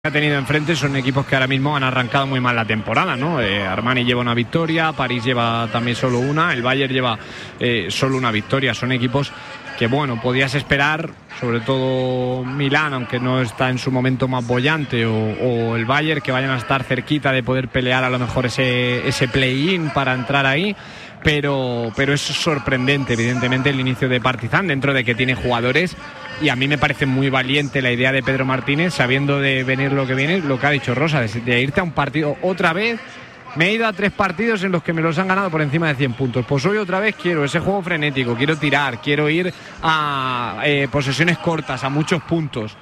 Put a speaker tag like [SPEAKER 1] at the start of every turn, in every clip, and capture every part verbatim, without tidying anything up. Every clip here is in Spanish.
[SPEAKER 1] ha tenido enfrente son equipos que ahora mismo han arrancado muy mal la temporada, ¿no? Eh, Armani lleva una victoria, París lleva también solo una, el Bayern lleva eh, solo una victoria. Son equipos que, bueno, podías esperar, sobre todo Milán, aunque no está en su momento más boyante, o, o el Bayern, que vayan a estar cerquita de poder pelear a lo mejor ese, ese play-in para entrar ahí. Pero, pero es sorprendente, evidentemente, el inicio de Partizan, dentro de que tiene jugadores. Y a mí me parece muy valiente la idea de Pedro Martínez, sabiendo de venir lo que viene, lo que ha dicho Rosa, de, de irte a un partido otra vez. Me he ido a tres partidos en los que me los han ganado por encima de cien puntos. Pues hoy otra vez quiero ese juego frenético, quiero tirar, quiero ir a eh, posesiones cortas, a muchos puntos.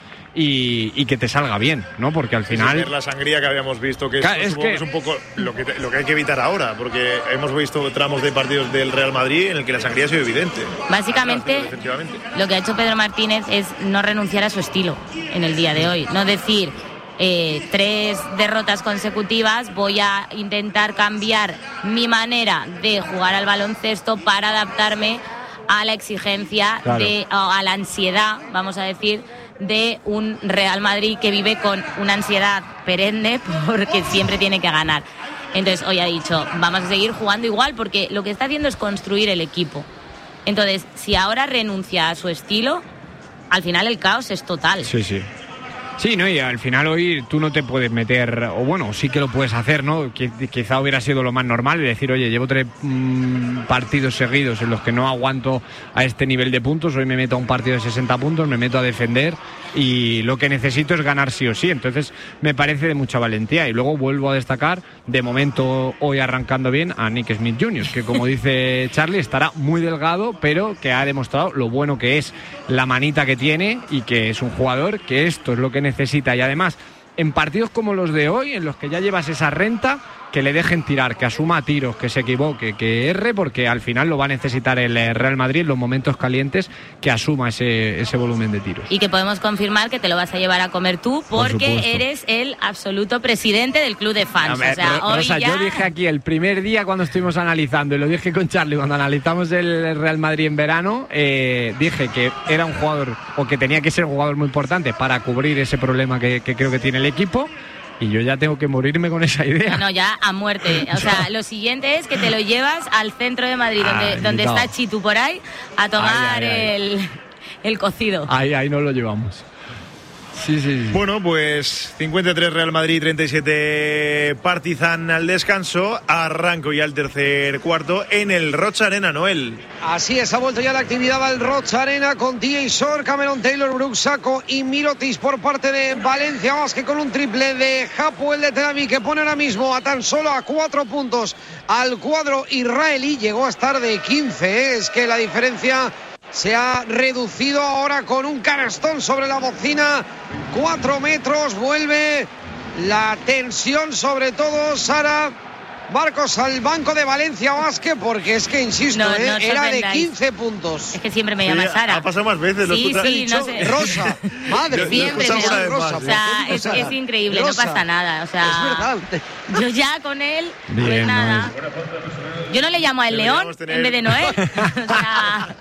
[SPEAKER 1] Y, y que te salga bien, ¿no? Porque al final...
[SPEAKER 2] Es la sangría que habíamos visto, que
[SPEAKER 1] claro,
[SPEAKER 2] es,
[SPEAKER 1] es, que...
[SPEAKER 2] es un poco lo que, lo que hay que evitar ahora, porque hemos visto tramos de partidos del Real Madrid en el que la sangría ha sido evidente.
[SPEAKER 3] Básicamente, lo que ha hecho Pedro Martínez es no renunciar a su estilo en el día de hoy, no decir... Eh, tres derrotas consecutivas, voy a intentar cambiar mi manera de jugar al baloncesto para adaptarme a la exigencia, claro, de, a la ansiedad, vamos a decir, de un Real Madrid que vive con una ansiedad perenne porque siempre tiene que ganar. Entonces hoy ha dicho, vamos a seguir jugando igual, porque lo que está haciendo es construir el equipo. Entonces, si ahora renuncia a su estilo, al final el caos es total.
[SPEAKER 1] Sí, sí. Sí, no, y al final hoy tú no te puedes meter, o bueno, sí que lo puedes hacer, ¿no? Quizá hubiera sido lo más normal, de decir, oye, llevo tres mmm, partidos seguidos en los que no aguanto a este nivel de puntos, hoy me meto a un partido de sesenta puntos, me meto a defender y lo que necesito es ganar sí o sí. Entonces me parece de mucha valentía. Y luego vuelvo a destacar, de momento hoy arrancando bien, a Nick Smith junior, que como dice Charlie, estará muy delgado, pero que ha demostrado lo bueno que es, la manita que tiene, y que es un jugador que esto es lo que necesita. Y además, en partidos como los de hoy, en los que ya llevas esa renta, que le dejen tirar, que asuma tiros, que se equivoque, que erre, porque al final lo va a necesitar el Real Madrid en los momentos calientes, que asuma ese, ese volumen de tiros.
[SPEAKER 3] Y que podemos confirmar que te lo vas a llevar a comer tú, porque
[SPEAKER 1] Por
[SPEAKER 3] eres el absoluto presidente del club de fans.
[SPEAKER 1] Ver,
[SPEAKER 3] o sea,
[SPEAKER 1] Rosa,
[SPEAKER 3] hoy ya...
[SPEAKER 1] yo dije aquí el primer día cuando estuvimos analizando, y lo dije con Charlie cuando analizamos el Real Madrid en verano, eh, dije que era un jugador, o que tenía que ser un jugador muy importante para cubrir ese problema que, que creo que tiene el equipo. Y yo ya tengo que morirme con esa idea.
[SPEAKER 3] No, no, ya a muerte. O sea, lo siguiente es que te lo llevas al centro de Madrid, donde,
[SPEAKER 1] ay,
[SPEAKER 3] donde
[SPEAKER 1] no.
[SPEAKER 3] está Chitu por ahí, a tomar
[SPEAKER 1] ay, ay, ay.
[SPEAKER 3] El, el cocido.
[SPEAKER 1] Ahí, ahí nos lo llevamos. Sí, sí, sí.
[SPEAKER 2] Bueno, pues cincuenta y tres Real Madrid, treinta y siete Partizan al descanso. Arranco ya el tercer cuarto en el Rocha Arena, Noel.
[SPEAKER 4] Así es, ha vuelto ya la actividad al Rocha Arena con T J Shore, Cameron Taylor, Brooks Sacco y Mirotic por parte de Valencia Basket, con un triple de Hapoel de Tel Aviv que pone ahora mismo a tan solo a cuatro puntos al cuadro israelí. Llegó a estar de quince, ¿eh? Es que la diferencia se ha reducido ahora con un canastón sobre la bocina. Cuatro metros, vuelve la tensión, sobre todo Sara Marcos al banco de Valencia Basket, porque es que, insisto,
[SPEAKER 3] no,
[SPEAKER 4] eh,
[SPEAKER 3] no
[SPEAKER 4] era de quince puntos.
[SPEAKER 3] Es que siempre me llama
[SPEAKER 2] sí,
[SPEAKER 3] Sara.
[SPEAKER 2] Ha pasado más veces.
[SPEAKER 3] Sí,
[SPEAKER 2] lo
[SPEAKER 3] sí, no sé.
[SPEAKER 4] Rosa, madre,
[SPEAKER 3] siempre me llama
[SPEAKER 4] Rosa.
[SPEAKER 3] O sea, es, es increíble,
[SPEAKER 4] Rosa.
[SPEAKER 3] No pasa nada. O sea,
[SPEAKER 4] es verdad.
[SPEAKER 3] Yo ya con él,
[SPEAKER 1] Bien,
[SPEAKER 3] pues nada.
[SPEAKER 1] Noel.
[SPEAKER 3] Yo no le llamo a El León
[SPEAKER 2] tener...
[SPEAKER 3] en vez de Noel. O sea...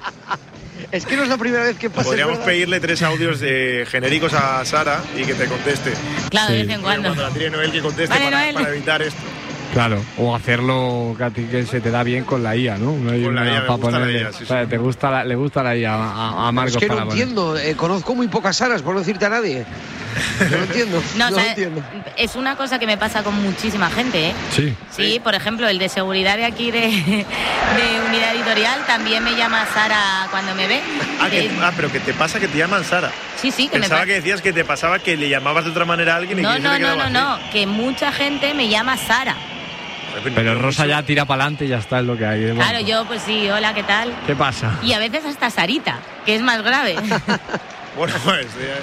[SPEAKER 4] Es que no es la primera vez que pasa.
[SPEAKER 2] Podríamos pedirle tres audios de genéricos a Sara y que te conteste.
[SPEAKER 3] Claro,
[SPEAKER 1] sí.
[SPEAKER 3] de vez en cuando.
[SPEAKER 2] Cuando la tire Noel, que conteste,
[SPEAKER 3] Vale,
[SPEAKER 2] para,
[SPEAKER 3] Noel.
[SPEAKER 2] para evitar esto.
[SPEAKER 1] Claro, o hacerlo que a ti que se te da bien con la I A, ¿no? No hay
[SPEAKER 2] Con la
[SPEAKER 1] una
[SPEAKER 2] I A, me
[SPEAKER 1] para
[SPEAKER 2] gusta la
[SPEAKER 1] ponerle-
[SPEAKER 2] I A, sí,
[SPEAKER 1] o sea,
[SPEAKER 2] sí.
[SPEAKER 1] te gusta la, le gusta la I A a, a Marcos.
[SPEAKER 4] Es que no
[SPEAKER 1] para poner.
[SPEAKER 4] entiendo, eh, conozco muy pocas Saras, por no decirte a nadie. No lo entiendo.
[SPEAKER 3] No,
[SPEAKER 4] no
[SPEAKER 3] o sea,
[SPEAKER 4] lo entiendo.
[SPEAKER 3] es una cosa que me pasa con muchísima gente, ¿eh?
[SPEAKER 1] Sí.
[SPEAKER 3] Sí,
[SPEAKER 2] Sí.
[SPEAKER 3] por ejemplo, el de seguridad de aquí de, de Unidad Editorial también me llama Sara cuando me ve.
[SPEAKER 2] Ah, que-
[SPEAKER 3] Eh,
[SPEAKER 2] ah, pero que te pasa que te llaman Sara.
[SPEAKER 3] sí, sí, que
[SPEAKER 2] Pensaba
[SPEAKER 3] me
[SPEAKER 2] que
[SPEAKER 3] pasa.
[SPEAKER 2] decías que te pasaba que le llamabas de otra manera a alguien y
[SPEAKER 3] No,
[SPEAKER 2] que
[SPEAKER 3] no,
[SPEAKER 2] se te
[SPEAKER 3] no,
[SPEAKER 2] quedaba
[SPEAKER 3] no,
[SPEAKER 2] así.
[SPEAKER 3] no, que mucha gente me llama Sara.
[SPEAKER 1] Pero Rosa ya tira para adelante y ya está, es lo que hay. de
[SPEAKER 3] Claro,
[SPEAKER 1] momento.
[SPEAKER 3] yo pues sí, hola, ¿qué tal?
[SPEAKER 1] ¿Qué pasa?
[SPEAKER 3] Y a veces hasta Sarita, que es más grave.
[SPEAKER 2] Bueno, pues... eh,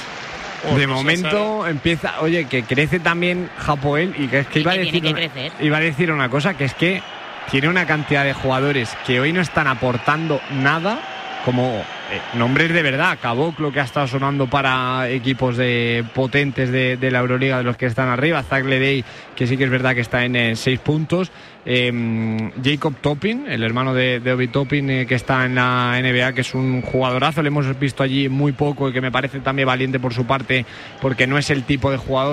[SPEAKER 2] oh,
[SPEAKER 1] De
[SPEAKER 2] Rosa,
[SPEAKER 1] momento empieza, oye, que crece también Hapoel, y que es que
[SPEAKER 3] Y
[SPEAKER 1] iba a
[SPEAKER 3] que
[SPEAKER 1] decir
[SPEAKER 3] tiene que
[SPEAKER 1] una,
[SPEAKER 3] crecer.
[SPEAKER 1] iba a decir una cosa, que es que tiene una cantidad de jugadores que hoy no están aportando nada, como eh, nombres de verdad. Caboclo, que ha estado sonando para equipos de potentes de, de la Euroliga, de los que están arriba. Zach Ledey, que sí que es verdad que está en eh, seis puntos. Eh, Jacob Toppin, el hermano de, de Obi Toppin, eh, que está en la N B A, que es un jugadorazo. Le hemos visto allí muy poco y que me parece también valiente por su parte, porque no es el tipo de jugador